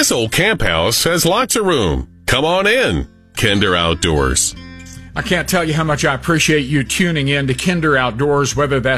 This old camp house has lots of room. Come on in. Kinder Outdoors. I can't tell you how much I appreciate you tuning in to Kinder Outdoors, whether that's